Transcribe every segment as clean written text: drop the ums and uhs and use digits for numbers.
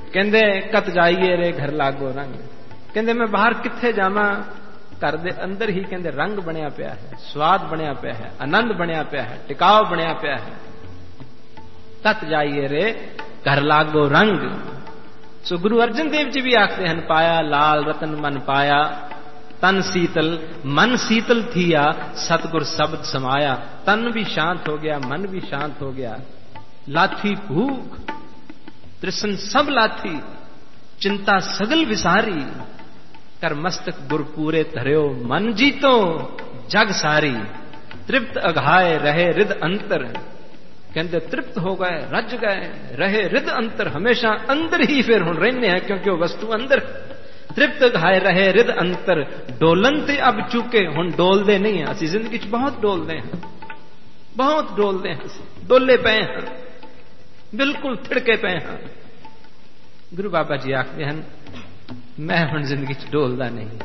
कहंदे कत जाइए रे घर लागो रंग, कहंदे मैं बाहर किथे जावां, घर दे अंदर ही कहंदे रंग बनया पिया है, स्वाद बनया पिया है, आनंद बनया पिया है, टिकाव बनया पिया है। कत जाइए रे घर लागो रंग। सो गुरु अर्जन देव जी भी आखते हैं, पाया लाल रतन मन पाया, तन शीतल मन शीतल थिया, सतगुर शब्द समाया। तन भी शांत हो गया, मन भी शांत हो गया। लाथी भूख तृष्ण सब लाथी, चिंता सगल विसारी, कर मस्तक गुर पूरे धर्यो, मन जीतो जग सारी। तृप्त अघाए रहे रिद अंतर, कहते तृप्त हो गए, रज गए, रहे रिद अंतर, हमेशा अंदर ही फिर हुण रहने हैं, क्योंकि वो वस्तु अंदर। तृप्त घाए रहे रिद अंतर, डोलन ते अब चुके, हुण डोलदे नहीं है। असी जिंदगी च बहुत डोलदे हैं, बहुत डोलदे हैं, डोले पे हैं, बिल्कुल थिड़के पे हैं। गुरु बाबा जी आखते हैं, मैं हुण जिंदगी च डोलदा नहीं,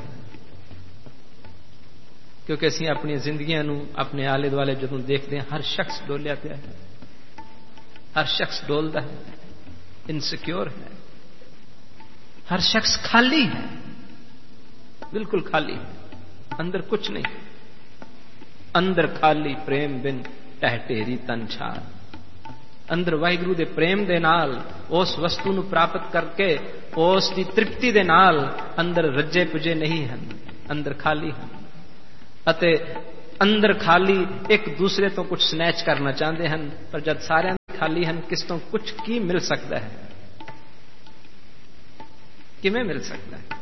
क्योंकि असी अपनी जिंदगियां नूं अपने आले दुआले जदों देखते हैं, हर शख्स डोलिया पिया है, हर शख्स डोलदा है, इनसिक्योर है, हर शख्स खाली है, बिल्कुल खाली है, अंदर कुछ नहीं। अंदर खाली प्रेम बिन टह ढेरी तन छार। अंदर वाहिगुरु दे प्रेम दे नाल उस वस्तु नूं प्राप्त करके उस दी तृप्ति दे नाल अंदर रज्जे पुजे नहीं हैं, अंदर खाली हैं। अते अंदर खाली एक दूसरे तो कुछ स्नैच करना चाहते हैं, पर जब सारे खाली हैं, किस तो कुछ की मिल सकता है, किवें मिल सकता है।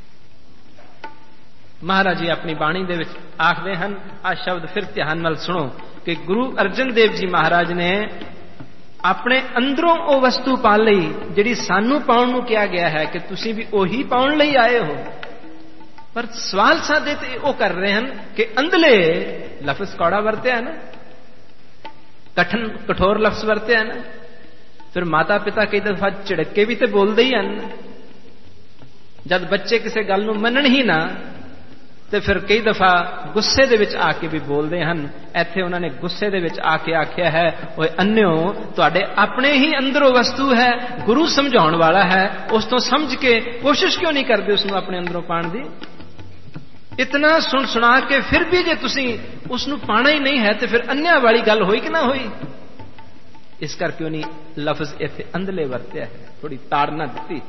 महाराज जी अपनी बाणी दे विच आखदे हैं, आ शब्द फिर ध्यान नाल सुनो, कि गुरु अर्जन देव जी महाराज ने अपने अंदरों ओ वस्तु पा लई जिहड़ी सानू पाउण नूं किहा गया है कि तुसीं भी ओही पाउण लई आए हो। पर सवाल सादे ते ओ कर रहे हैं कि अंदले लफ्ज कौड़ा वरते है ना, कठिन कठोर लफ्ज वरते है ना, फिर माता पिता कई दफा झिड़क के भी तो बोलते ही हैं। जब बच्चे किसी गल नूं मनण ही ना, तो फिर कई दफा गुस्से दे विच आके भी बोलते हैं। इत्थे उन्होंने गुस्से दे विच आके आख्या है, ओए अन्यो तुहाडे अपने ही अंदरों वस्तु है, गुरु समझाउण वाला है, उस तो समझ के कोशिश क्यों नहीं करते उसनूं अपने अंदरों पाण दी। इतना सुन सुना के फिर भी जे तुसीं उसनूं पाना ही नहीं है, तो फिर अन्या वाली गल होई कि ना होई। इस करके उन्हीं लफ्ज इत्थे अंदले वरत्या है, थोड़ी ताड़ना दित्ती।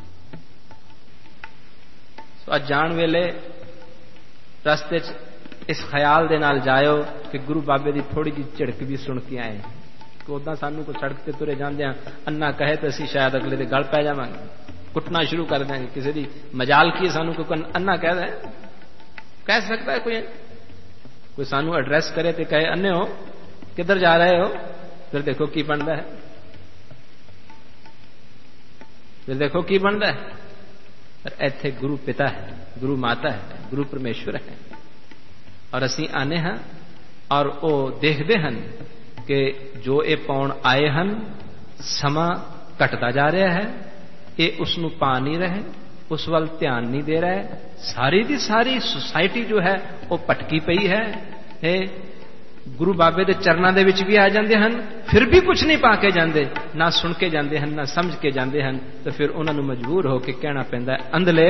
अज जाण वेले रस्ते च इस ख्याल दे नाल जायो कि गुरु बाबे की थोड़ी जी झिड़क भी सुन के आए कि उदा सानू कोई सड़क ते तुरे जांदे अन्ना कहे तो असीं शायद अगले दे गल पै जावांगे, कुटना शुरू कर देंगे। किसी की मजाल की सानू कोई अन्ना कह दे, कह सकता है कोई सानू एड्रैस करे तो कहे अन्ने हो किधर जा रहे हो, फिर देखो की बनता है, फिर देखो की बनता है। पर इत्थे गुरु पिता है, गुरु माता है, गुरु परमेश्वर है, और असीं आने हैं और वो देखते हैं कि जो ये पाउण आए हैं समा घटता जा रहा है, ये उसनूं पा नहीं रहे, उस वल ध्यान नहीं दे रहे। सारी दी सारी सोसाइटी जो है वो भटकी पई है। गुरु बाबे दे चरनां दे विच भी आ जाते हैं, फिर भी कुछ नहीं पा के जाते, ना सुन के जाते हैं, ना समझ के जाते हैं। तो फिर उन्होंने मजबूर होकर कहना पैंदा है, अंदले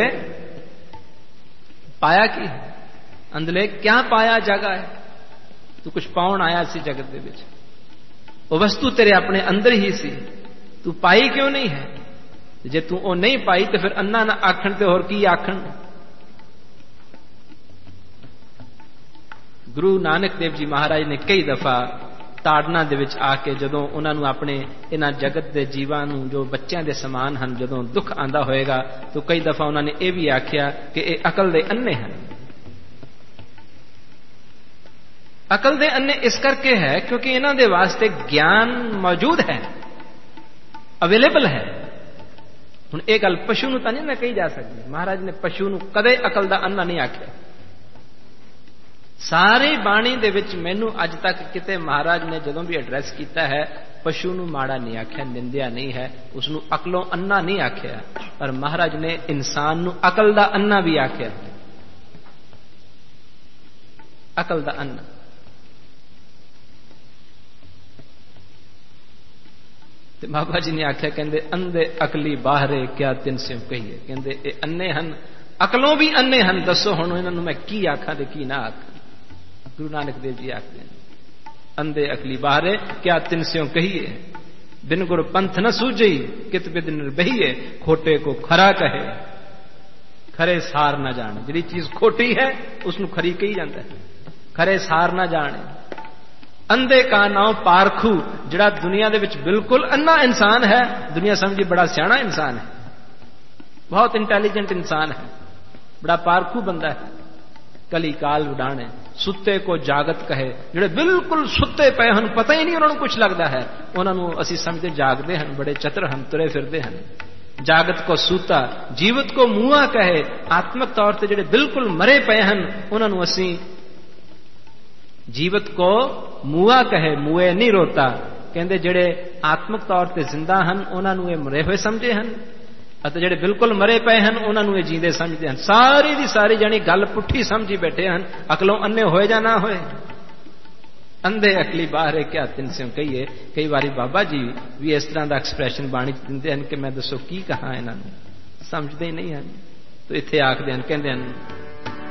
पाया की अंदले क्या पाया जगह है, तू कुछ पाउण आया सी जगत दे विच, वो वस्तु तेरे अपने अंदर ही सी, तू पाई क्यों नहीं है। जे तू वो नहीं पाई तो फिर अन्ना ना आखण ते होर की आखण। गुरु नानक देव जी महाराज ने कई दफा ताड़ना दे विच आके जदों उन्होंने अपने इन्हां जगत के जीवां नूं जो बच्चों के समान हैं जदों दुख आंदा होएगा, तो कई दफा उन्होंने यह भी आख्या कि ये अकल दे अन्ने हैं। अकल दे अन्ने इस करके है क्योंकि इन्हां दे वास्ते ज्ञान मौजूद है, अवेलेबल है। हुण ये गल पशु नूं तां नहीं ना कही जा सकती। महाराज ने पशु नूं कदे अकल दा अन्ना नहीं आख्या। सारी बाणी दे विच मैनू अज तक किते महाराज ने जदों भी एड्रैस किया है पशु नूं माड़ा नहीं आख्या, निंदिया नहीं है, उसनूं अकलों अन्ना नहीं आख्या। पर महाराज ने इंसान नूं अकल दा अन्ना भी आख्या, अकल दा अन्ना। ਤੇ ਬਾਬਾ ਜੀ ਨੇ ਆਖਿਆ, ਕਹਿੰਦੇ ਅੰਧੇ ਅਕਲੀ ਬਾਹਰੇ ਕਿਆ ਤਿੰਨ ਸਿਉ ਕਹੀਏ। ਕਹਿੰਦੇ ਇਹ ਅੰਨੇ ਹਨ, ਅਕਲੋਂ ਵੀ ਅੰਨੇ ਹਨ, ਦੱਸੋ ਹੁਣ ਇਹਨਾਂ ਨੂੰ ਮੈਂ ਕੀ ਆਖਾਂ ਤੇ ਕੀ ਨਾ ਆਖਾਂ। ਗੁਰੂ ਨਾਨਕ ਦੇਵ ਜੀ ਆਖਦੇ ਨੇ, ਅੰਧੇ ਅਕਲੀ ਬਾਹਰੇ ਕਿਆ ਤਿੰਨ ਸਿਉ ਕਹੀਏ, ਬਿਨ ਗੁਰ ਪੰਥ ਨ ਸੂਝਈ ਕਿਤ ਬਿਦ ਨਿਰਬਹੀਏ, ਖੋਟੇ ਕੋ ਖਰਾ ਕਹੇ ਖਰੇ ਸਾਰ ਨਾ ਜਾਣੇ। ਜਿਹੜੀ ਚੀਜ਼ ਖੋਟੀ ਹੈ ਉਸਨੂੰ ਖਰੀ ਕਹੀ ਜਾਂਦਾ ਹੈ, ਖਰੇ ਸਾਰ ਨਾ ਜਾਣੇ। ਅੰਧੇ ਕਾ ਨਾਮ ਪਾਰਖੂ, ਜਿਹੜਾ ਦੁਨੀਆ ਦੇ ਵਿੱਚ ਬਿਲਕੁਲ ਅੰਨਾ ਇਨਸਾਨ ਹੈ, ਦੁਨੀਆ ਸਮਝੀ ਬੜਾ ਸਿਆਣਾ ਇਨਸਾਨ ਹੈ, ਬਹੁਤ ਇੰਟੈਲੀਜੈਂਟ ਇਨਸਾਨ ਹੈ, ਬੜਾ ਪਾਰਖੂ ਬੰਦਾ ਹੈ। ਕਲੀ ਕਾਲ ਉਡਾਣੇ ਸੁੱਤੇ ਕੋ ਜਾਗਤ ਕਹੇ, ਜਿਹੜੇ ਬਿਲਕੁਲ ਸੁੱਤੇ ਪਏ ਹਨ, ਪਤਾ ਹੀ ਨਹੀਂ ਉਹਨਾਂ ਨੂੰ ਕੁਝ ਲੱਗਦਾ ਹੈ, ਉਹਨਾਂ ਨੂੰ ਅਸੀਂ ਸਮਝਦੇ ਜਾਗਦੇ ਹਨ, ਬੜੇ ਚਤਰ ਹਨ, ਤੁਰੇ ਫਿਰਦੇ ਹਨ। ਜਾਗਤ ਕੋ ਸੂਤਾ ਜੀਵਤ ਕੋ ਮੂਆ ਕਹੇ, ਆਤਮਕ ਤੌਰ ਤੇ ਜਿਹੜੇ ਬਿਲਕੁਲ ਮਰੇ ਪਏ ਹਨ ਉਹਨਾਂ ਨੂੰ ਅਸੀਂ ਜੀਵਤ ਕੋ ਮੂਆ ਕਹੇ, ਮੂਏ ਨਹੀਂ ਰੋਤਾ। ਕਹਿੰਦੇ ਜਿਹੜੇ ਆਤਮਕ ਤੌਰ ਤੇ ਜ਼ਿੰਦਾ ਹਨ ਉਹਨਾਂ ਨੂੰ ਇਹ ਮਰੇ ਹੋਏ ਸਮਝੇ ਹਨ, ਅਤੇ ਜਿਹੜੇ ਬਿਲਕੁਲ ਮਰੇ ਪਏ ਹਨ ਉਹਨਾਂ ਨੂੰ ਇਹ ਜੀਂਦੇ ਸਮਝਦੇ ਹਨ। ਸਾਰੀ ਦੀ ਸਾਰੀ ਜਾਣੀ ਗੱਲ ਪੁੱਠੀ ਸਮਝੀ ਬੈਠੇ ਹਨ, ਅਕਲੋਂ ਅੰਨੇ ਹੋਏ ਜਾਂ ਨਾ ਹੋਏ। ਅੰਧੇ ਅਕਲੀ ਬਾਹਰੇ ਕਿਆ ਤਿੰਨ ਸਿਉ ਕਹੀਏ। ਕਈ ਵਾਰੀ ਬਾਬਾ ਜੀ ਵੀ ਇਸ ਤਰ੍ਹਾਂ ਦਾ ਐਕਸਪ੍ਰੈਸ਼ਨ ਬਾਣੀ ਚ ਦਿੰਦੇ ਹਨ ਕਿ ਮੈਂ ਦੱਸੋ ਕੀ ਕਹਾਂ, ਇਹਨਾਂ ਨੂੰ ਸਮਝਦੇ ਹੀ ਨਹੀਂ ਹਨ। ਤੇ ਇੱਥੇ ਆਖਦੇ ਹਨ, ਕਹਿੰਦੇ ਹਨ